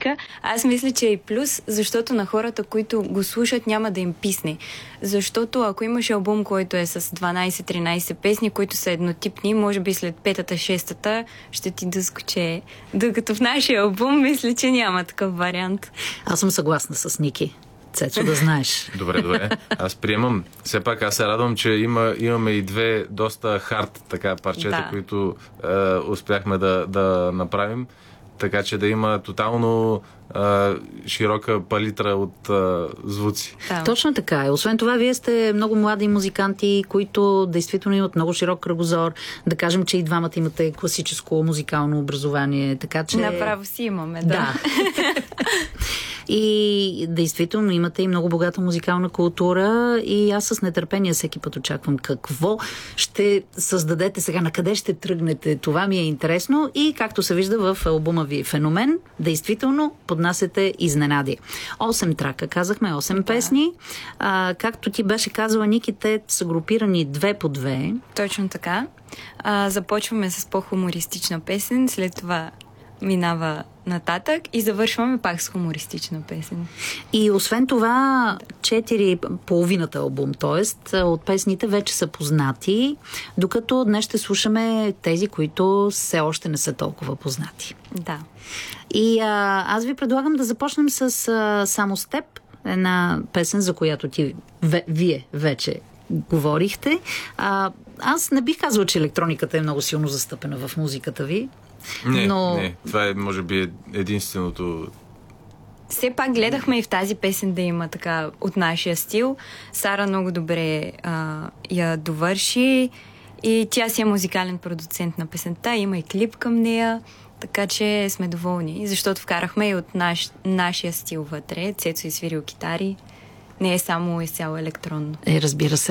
точка. Аз мисля, че е и плюс, защото на хората, които го слушат, няма да им писне. Защото ако имаш албум, който е с 12-13 песни, които са еднотипни, може би след петата, шестата ще ти дъскоче. Докато в нашия албум, мисля, че няма такъв вариант. Аз съм съгласна с Ники. Цецо, да знаеш. Добре. Аз приемам. Все пак аз се радвам, че имаме и две доста хард така парчета, които успяхме да направим. Така че да има тотално широка палитра от звуци. Да. Точно така е. Освен това, вие сте много млади музиканти, които действително имат много широк кръгозор. Да кажем, че и двамата имате класическо музикално образование. Така че... Направо си имаме, да. И действително имате и много богата музикална култура и аз с нетърпение всеки път очаквам какво ще създадете сега, на къде ще тръгнете. Това ми е интересно и както се вижда в албума ви Феномен, действително поднасяте изненади. 8 трака, казахме, 8 песни. Както ти беше казала, Ники, те са групирани 2 по 2. Точно така. Започваме с по-хумористична песен, след това минава нататък и завършваме пак с хумористична песен. И освен това, 4 половината албум, т.е. от песните вече са познати, докато днес ще слушаме тези, които все още не са толкова познати. Да. И аз ви предлагам да започнем с Само с теб, една песен, за която вие вече говорихте. Аз не бих казала, че електрониката е много силно застъпена в музиката ви. Не. Това е, може би, единственото. Все пак гледахме и в тази песен да има така от нашия стил. Сара много добре я довърши и тя си е музикален продуцент на песента. Има и клип към нея, така че сме доволни. Защото вкарахме и от нашия стил вътре. Цецо е свирил китари. Не е само изцяло електронно. Разбира се.